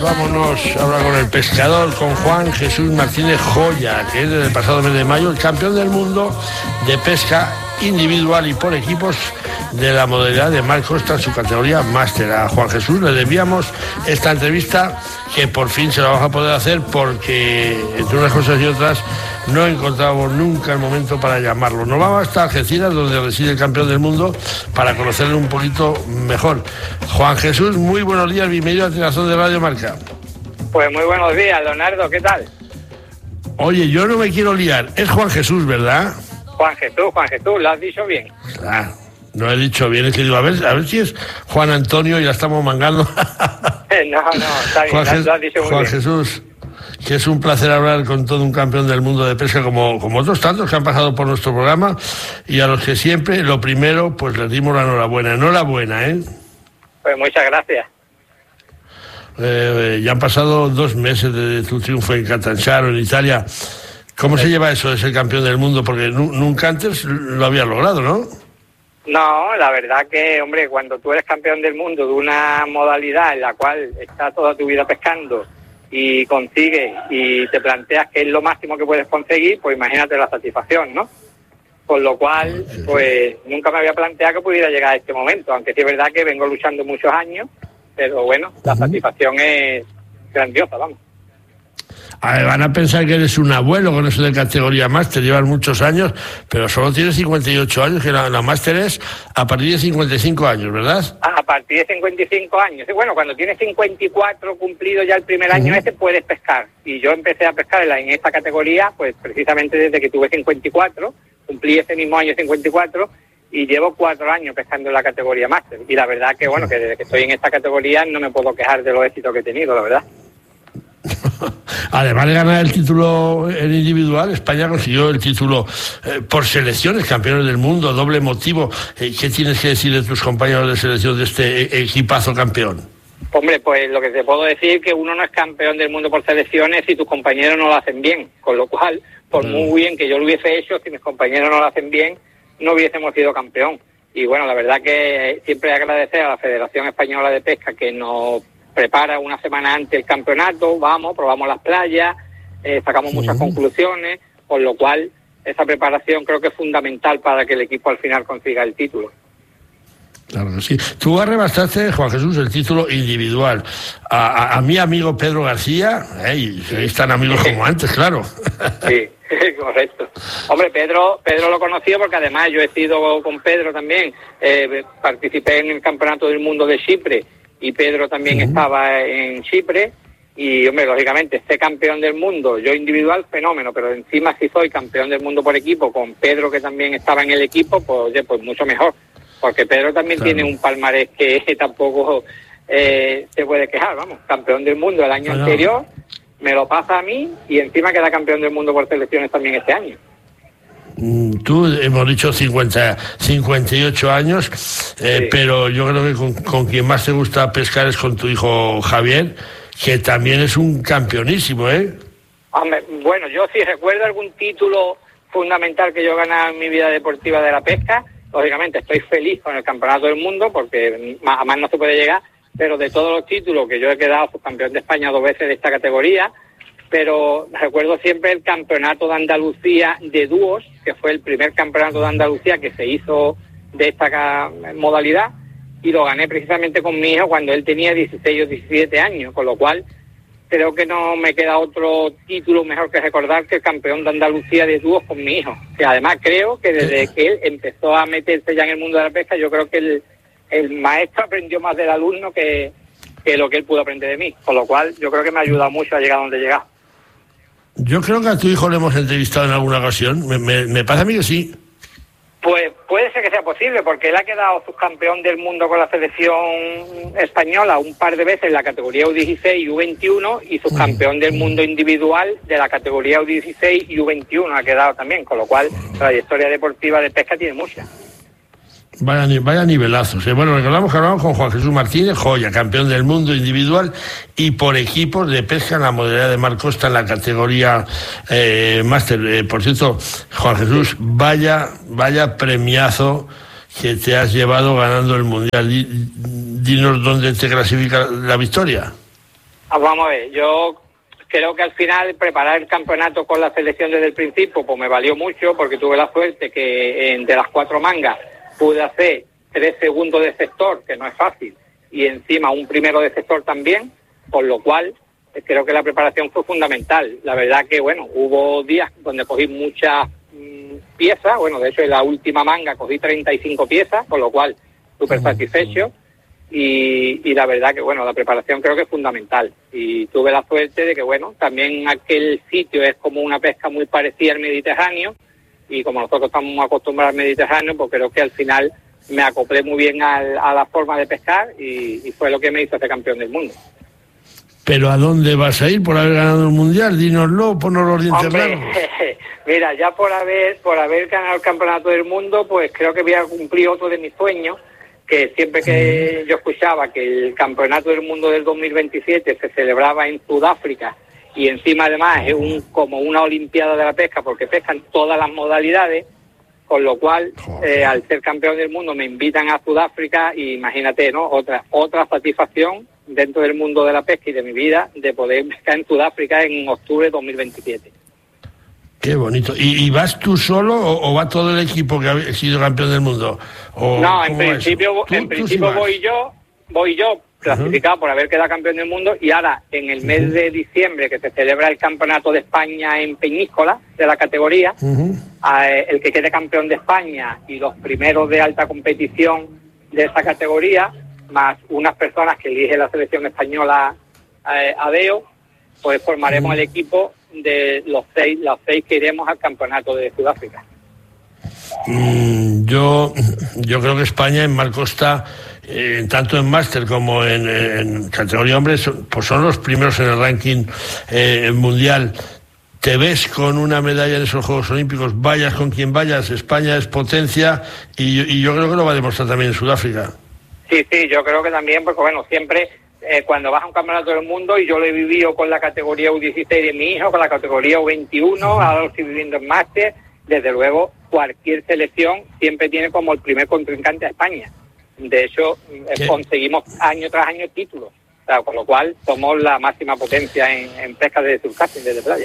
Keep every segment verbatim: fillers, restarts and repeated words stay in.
Vámonos ahora con el pescador, con Juan Jesús Martínez Joya, que es desde el pasado mes de mayo el campeón del mundo de pesca individual y por equipos de la modalidad de mar costa en su categoría máster. A Juan Jesús le debíamos esta entrevista, que por fin se la vamos a poder hacer porque entre unas cosas y otras no encontramos nunca el momento para llamarlo. Nos vamos hasta Algeciras, donde reside el campeón del mundo, para conocerle un poquito mejor. Juan Jesús, muy buenos días, bienvenido a Tirazón de Radio Marca. Pues muy buenos días, Leonardo, ¿qué tal? Oye, yo no me quiero liar, es Juan Jesús, ¿verdad? Juan Jesús, Juan Jesús, lo has dicho bien. Claro, no he dicho bien, es que digo, a ver, a ver si es Juan Antonio y la estamos mangando. no, no, está bien, Juan, lo has dicho muy Juan bien. Jesús, que es un placer hablar con todo un campeón del mundo de pesca como, como otros tantos que han pasado por nuestro programa, y a los que siempre, lo primero, pues les dimos la enhorabuena. Enhorabuena, ¿eh? Pues muchas gracias. Eh, ya han pasado dos meses de tu triunfo en Catanzaro, en Italia. ¿Cómo se lleva eso de ser campeón del mundo? Porque nu- nunca antes lo había logrado, ¿no? No, la verdad que, hombre, cuando tú eres campeón del mundo de una modalidad en la cual estás toda tu vida pescando y consigues y te planteas que es lo máximo que puedes conseguir, pues imagínate la satisfacción, ¿no? Con lo cual, pues nunca me había planteado que pudiera llegar a este momento, aunque sí es verdad que vengo luchando muchos años, pero bueno, la uh-huh. satisfacción es grandiosa, vamos. A ver, van a pensar que eres un abuelo con eso de categoría máster, llevas muchos años, pero solo tienes cincuenta y ocho años, que la, la máster es a partir de cincuenta y cinco años, ¿verdad? Ah, a partir de cincuenta y cinco años. Y bueno, cuando tienes cincuenta y cuatro cumplido ya el primer año uh-huh. ese, puedes pescar. Y yo empecé a pescar en, la, en esta categoría, pues precisamente desde que tuve cincuenta y cuatro, cumplí ese mismo año cincuenta y cuatro, y llevo cuatro años pescando en la categoría máster. Y la verdad que, bueno, que desde que estoy en esta categoría no me puedo quejar de los éxitos que he tenido, la verdad. Además de ganar el título en individual, España consiguió el título eh, por selecciones, campeones del mundo, doble motivo. Eh, ¿Qué tienes que decir de tus compañeros de selección de este equipazo campeón? Hombre, pues lo que te puedo decir es que uno no es campeón del mundo por selecciones si tus compañeros no lo hacen bien, con lo cual, por mm. muy bien que yo lo hubiese hecho, si mis compañeros no lo hacen bien, no hubiésemos sido campeón. Y bueno, la verdad que siempre agradecer a la Federación Española de Pesca que nos prepara una semana antes el campeonato, vamos, probamos las playas, eh, sacamos muchas uh-huh. conclusiones, con lo cual esa preparación creo que es fundamental para que el equipo al final consiga el título. Claro que sí. Tú arrebastaste, Juan Jesús, el título individual a, a, a mi amigo Pedro García, eh, y seréis tan amigos como antes, claro. Sí, correcto. Hombre, Pedro Pedro lo conocí porque además yo he sido con Pedro también, eh, participé en el Campeonato del Mundo de Chipre, y Pedro también uh-huh. estaba en Chipre, y hombre, lógicamente, ser campeón del mundo, yo individual, fenómeno, pero encima si soy campeón del mundo por equipo, con Pedro que también estaba en el equipo, pues oye, pues mucho mejor, porque Pedro también claro. tiene un palmarés que tampoco eh, se puede quejar, vamos, campeón del mundo el año bueno. anterior, me lo pasa a mí, y encima queda campeón del mundo por selecciones también este año. Tú, hemos dicho cincuenta, cincuenta y ocho años, eh, sí. pero yo creo que con, con quien más te gusta pescar es con tu hijo Javier, que también es un campeonísimo, ¿eh? Hombre, bueno, yo sí recuerdo algún título fundamental que yo he ganado en mi vida deportiva de la pesca. Lógicamente estoy feliz con el Campeonato del Mundo porque a más no se puede llegar, pero de todos los títulos que yo he quedado subcampeón de España dos veces de esta categoría, pero recuerdo siempre el Campeonato de Andalucía de dúos, que fue el primer campeonato de Andalucía que se hizo de esta modalidad, y lo gané precisamente con mi hijo cuando él tenía dieciséis o diecisiete años, con lo cual creo que no me queda otro título mejor que recordar que el campeón de Andalucía de dúos con mi hijo, que además creo que desde que él empezó a meterse ya en el mundo de la pesca, yo creo que el, el maestro aprendió más del alumno que, que lo que él pudo aprender de mí, con lo cual yo creo que me ha ayudado mucho a llegar a donde he llegado. Yo creo que a tu hijo le hemos entrevistado en alguna ocasión. Me, me, me pasa a mí que sí. Pues puede ser que sea posible, porque él ha quedado subcampeón del mundo con la selección española un par de veces en la categoría U dieciséis y U veintiuno, y subcampeón del mundo individual de la categoría U dieciséis y U veintiuno ha quedado también, con lo cual la trayectoria deportiva de pesca tiene mucha. Vaya, vaya nivelazos. Eh. Bueno, recordamos que hablamos con Juan Jesús Martínez Joya, campeón del mundo individual y por equipos de pesca en la modalidad de mar costa en la categoría eh, máster. Eh, por cierto, Juan Jesús, vaya, vaya premiazo que te has llevado ganando el mundial. Dinos dónde te clasifica la victoria. Vamos a ver, yo creo que al final preparar el campeonato con la selección desde el principio pues me valió mucho, porque tuve la suerte que entre las cuatro mangas pude hacer tres segundos de sector, que no es fácil, y encima un primero de sector también, por lo cual creo que la preparación fue fundamental. La verdad que, bueno, hubo días donde cogí muchas mmm, piezas, bueno, de hecho en la última manga cogí treinta y cinco piezas, con lo cual súper satisfecho, y, y la verdad que, bueno, la preparación creo que es fundamental. Y tuve la suerte de que, bueno, también aquel sitio es como una pesca muy parecida al Mediterráneo, y como nosotros estamos acostumbrados al Mediterráneo, pues creo que al final me acoplé muy bien al, a la forma de pescar, y, y fue lo que me hizo ser campeón del mundo. ¿Pero a dónde vas a ir por haber ganado el Mundial? Dínoslo, ponnos los dientes Hombre, largos. Mira, ya por haber por haber ganado el Campeonato del Mundo, pues creo que voy a cumplir otro de mis sueños, que siempre que yo escuchaba que el Campeonato del Mundo del dos mil veintisiete se celebraba en Sudáfrica, y encima además es un como una Olimpiada de la pesca, porque pescan todas las modalidades, con lo cual, eh, al ser campeón del mundo me invitan a Sudáfrica, y imagínate, ¿no? Otra otra satisfacción dentro del mundo de la pesca y de mi vida, de poder pescar en Sudáfrica en octubre de dos mil veintisiete. Qué bonito. ¿Y, y vas tú solo o, o va todo el equipo que ha sido campeón del mundo? ¿O no, en principio, en principio sí voy yo, voy yo clasificado uh-huh. por haber quedado campeón del mundo, y ahora en el mes uh-huh. de diciembre, que se celebra el Campeonato de España en Peñíscola, de la categoría, uh-huh. eh, el que quede campeón de España y los primeros de alta competición de esa categoría, más unas personas que elige la selección española eh, A D E O, pues formaremos uh-huh. el equipo de los seis, los seis que iremos al Campeonato de Sudáfrica. Mm, yo, yo creo que España en Mar Costa, eh, tanto en máster como en, en categoría hombres, pues son los primeros en el ranking eh, mundial. ¿Te ves con una medalla en esos Juegos Olímpicos? Vayas con quien vayas, España es potencia, y, y yo creo que lo va a demostrar también en Sudáfrica. Sí, sí, yo creo que también, porque bueno, siempre eh, cuando vas a un campeonato del mundo, y yo lo he vivido con la categoría U dieciséis de mi hijo, con la categoría U veintiuno, uh-huh. ahora lo estoy viviendo en máster, desde luego cualquier selección siempre tiene como el primer contrincante a España. De hecho, eh, conseguimos año tras año títulos, o sea, con lo cual somos la máxima potencia en, en pesca de surfcasting desde playa.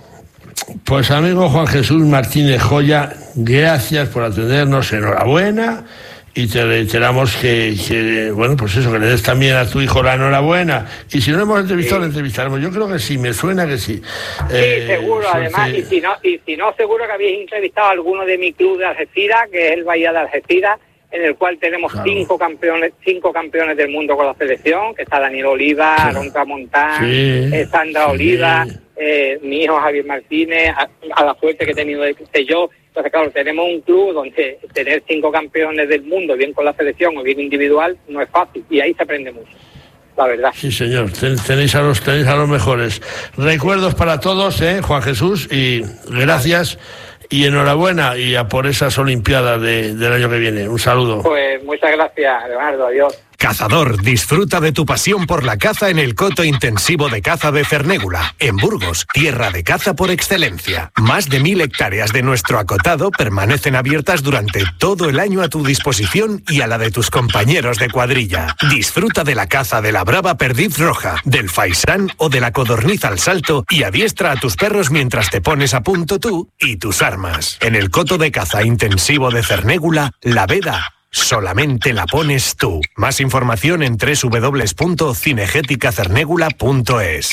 Pues amigo Juan Jesús Martínez Joya, gracias por atendernos, enhorabuena. Y te reiteramos que, que, bueno, pues eso, que le des también a tu hijo la enhorabuena. Y si no hemos entrevistado, sí. le entrevistaremos. Yo creo que sí, me suena que sí. Sí, eh, seguro, suerte. Además, y si, no, y si no, seguro que habéis entrevistado a alguno de mi club de Algeciras, que es el Bahía de Algeciras, en el cual tenemos claro. cinco campeones cinco campeones del mundo con la selección, que está Daniel Oliva, Aaron Tramontán, sí. eh, Sandra sí. Oliva, eh, mi hijo Javier Martínez, a, a la suerte que he tenido de, de yo. Entonces, claro, tenemos un club donde tener cinco campeones del mundo, bien con la selección o bien individual, no es fácil, y ahí se aprende mucho, la verdad. Sí, señor, Ten, tenéis a los tenéis a los mejores. Recuerdos para todos, ¿eh, Juan Jesús? Y gracias y enhorabuena, y a por esas Olimpiadas de, del año que viene. Un saludo. Pues muchas gracias, Leonardo, adiós. Cazador, disfruta de tu pasión por la caza en el coto intensivo de caza de Cernégula, en Burgos, tierra de caza por excelencia. Más de mil hectáreas de nuestro acotado permanecen abiertas durante todo el año a tu disposición y a la de tus compañeros de cuadrilla. Disfruta de la caza de la brava perdiz roja, del faisán o de la codorniz al salto, y adiestra a tus perros mientras te pones a punto tú y tus armas. En el coto de caza intensivo de Cernégula, la veda solamente la pones tú. Más información en doble u doble u doble u punto cinegética cernégula punto es.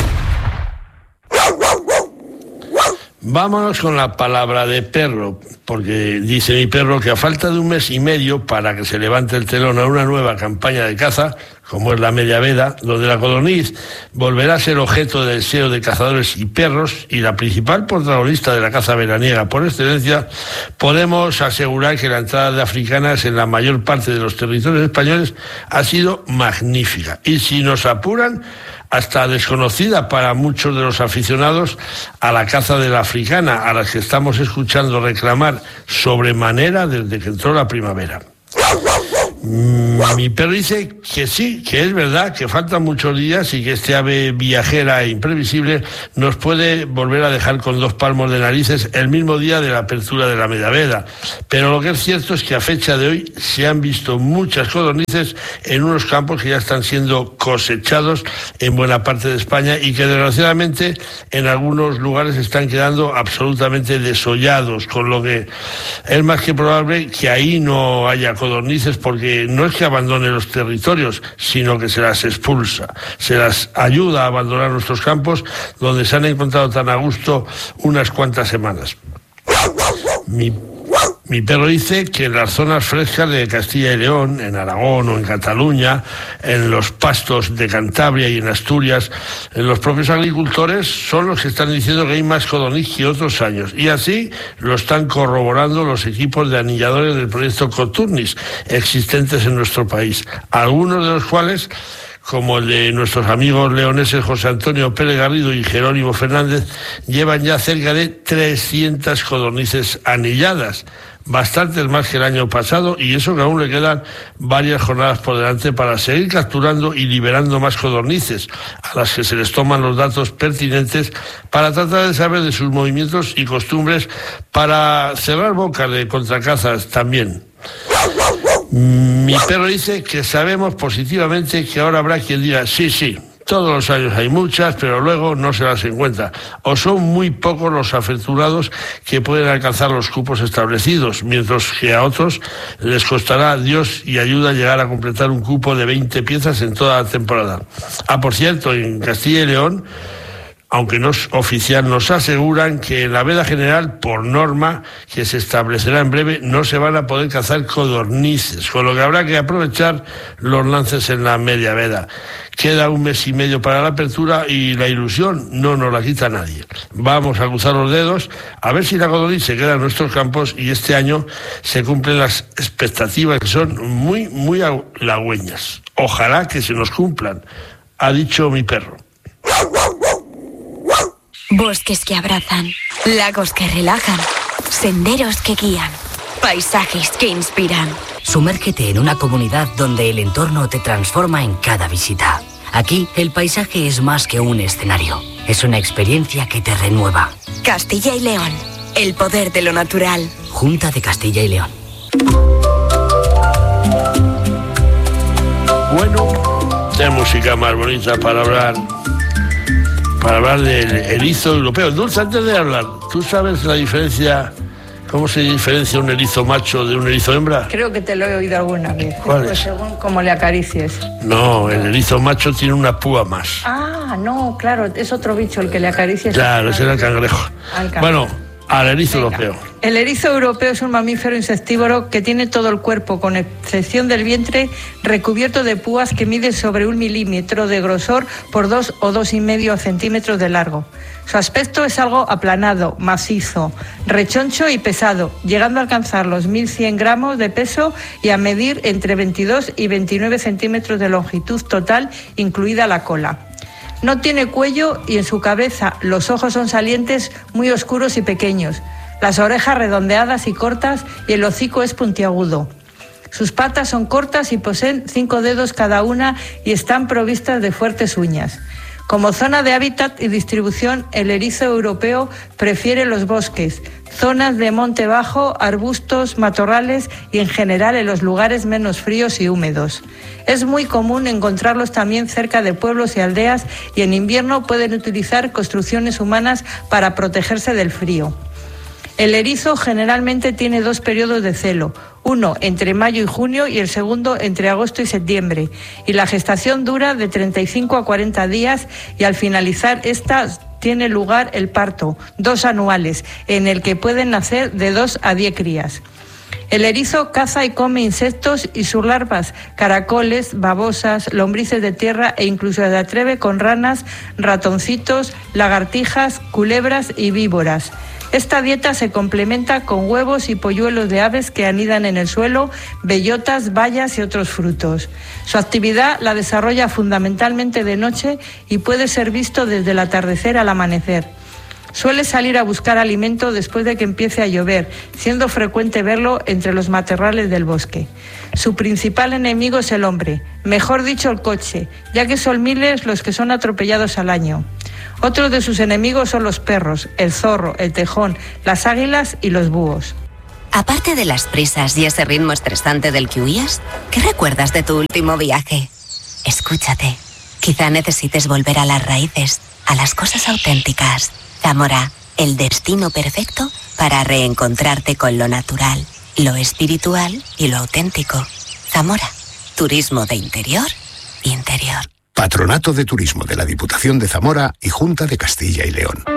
Vámonos con la palabra de perro, porque dice mi perro que a falta de un mes y medio para que se levante el telón a una nueva campaña de caza, como es la media veda, donde la codorniz volverá a ser objeto de deseo de cazadores y perros y la principal protagonista de la caza veraniega por excelencia, podemos asegurar que la entrada de africanas en la mayor parte de los territorios españoles ha sido magnífica. Y si nos apuran, hasta desconocida para muchos de los aficionados a la caza de la africana, a las que estamos escuchando reclamar sobremanera desde que entró la primera. Mi perro dice que sí, que es verdad, que faltan muchos días y que este ave viajera e imprevisible nos puede volver a dejar con dos palmos de narices el mismo día de la apertura de la Mediaveda. Pero lo que es cierto es que a fecha de hoy se han visto muchas codornices en unos campos que ya están siendo cosechados en buena parte de España y que desgraciadamente en algunos lugares están quedando absolutamente desollados, con lo que es más que probable que ahí no haya codornices, porque no es que abandone los territorios, sino que se las expulsa, se las ayuda a abandonar nuestros campos donde se han encontrado tan a gusto unas cuantas semanas. Mi Mi perro dice que en las zonas frescas de Castilla y León, en Aragón o en Cataluña, en los pastos de Cantabria y en Asturias, los propios agricultores son los que están diciendo que hay más codorniz que otros años. Y así lo están corroborando los equipos de anilladores del proyecto Coturnis existentes en nuestro país, algunos de los cuales, como el de nuestros amigos leoneses José Antonio Pérez Garrido y Jerónimo Fernández, llevan ya cerca de trescientas codornices anilladas, bastantes más que el año pasado, y eso que aún le quedan varias jornadas por delante para seguir capturando y liberando más codornices, a las que se les toman los datos pertinentes para tratar de saber de sus movimientos y costumbres, para cerrar bocas de contracazas también. Mi perro dice que sabemos positivamente que ahora habrá quien diga sí, sí, todos los años hay muchas, pero luego no se las encuentra, o son muy pocos los afortunados que pueden alcanzar los cupos establecidos, mientras que a otros les costará Dios y ayuda llegar a completar un cupo de veinte piezas en toda la temporada. Ah, por cierto, en Castilla y León, aunque no es oficial, nos aseguran que en la veda general, por norma, que se establecerá en breve, no se van a poder cazar codornices, con lo que habrá que aprovechar los lances en la media veda. Queda un mes y medio para la apertura y la ilusión no nos la quita nadie. Vamos a cruzar los dedos a ver si la codorniz se queda en nuestros campos y este año se cumplen las expectativas, que son muy, muy halagüeñas. Ojalá que se nos cumplan, ha dicho mi perro. Bosques que abrazan, lagos que relajan, senderos que guían, paisajes que inspiran. Sumérgete en una comunidad donde el entorno te transforma en cada visita. Aquí, el paisaje es más que un escenario. Es una experiencia que te renueva. Castilla y León, el poder de lo natural. Junta de Castilla y León. Bueno, qué música más bonita para hablar... para hablar del erizo europeo. Dulce, antes de hablar, ¿tú sabes la diferencia, cómo se diferencia un erizo macho de un erizo hembra? Creo que te lo he oído alguna vez. ¿Cuál pues es? Según cómo le acaricies. No, el erizo macho tiene una púa más. Ah, no, claro, es otro bicho el que le acaricies. Claro, ese era el cangrejo. Al cangrejo. Bueno, al erizo Venga. europeo. El erizo europeo es un mamífero insectívoro que tiene todo el cuerpo, con excepción del vientre, recubierto de púas que miden sobre un milímetro de grosor por dos o dos y medio centímetros de largo. Su aspecto es algo aplanado, macizo, rechoncho y pesado, llegando a alcanzar los mil cien gramos de peso y a medir entre veintidós y veintinueve centímetros de longitud total, incluida la cola. No tiene cuello y en su cabeza los ojos son salientes, muy oscuros y pequeños. Las orejas redondeadas y cortas y el hocico es puntiagudo. Sus patas son cortas y poseen cinco dedos cada una y están provistas de fuertes uñas. Como zona de hábitat y distribución, el erizo europeo prefiere los bosques, zonas de monte bajo, arbustos, matorrales y en general en los lugares menos fríos y húmedos. Es muy común encontrarlos también cerca de pueblos y aldeas y en invierno pueden utilizar construcciones humanas para protegerse del frío. El erizo generalmente tiene dos periodos de celo, uno entre mayo y junio y el segundo entre agosto y septiembre, y la gestación dura de treinta y cinco a cuarenta días y al finalizar esta tiene lugar el parto, dos anuales, en el que pueden nacer de dos a diez crías. El erizo caza y come insectos y sus larvas, caracoles, babosas, lombrices de tierra e incluso se atreve con ranas, ratoncitos, lagartijas, culebras y víboras. Esta dieta se complementa con huevos y polluelos de aves que anidan en el suelo, bellotas, bayas y otros frutos. Su actividad la desarrolla fundamentalmente de noche y puede ser visto desde el atardecer al amanecer. Suele salir a buscar alimento después de que empiece a llover, siendo frecuente verlo entre los matorrales del bosque. Su principal enemigo es el hombre, mejor dicho el coche, ya que son miles los que son atropellados al año. Otros de sus enemigos son los perros, el zorro, el tejón, las águilas y los búhos. Aparte de las prisas y ese ritmo estresante del que huías, ¿qué recuerdas de tu último viaje? Escúchate. Quizá necesites volver a las raíces, a las cosas auténticas. Zamora, el destino perfecto para reencontrarte con lo natural, lo espiritual y lo auténtico. Zamora, turismo de interior, interior. Patronato de Turismo de la Diputación de Zamora y Junta de Castilla y León.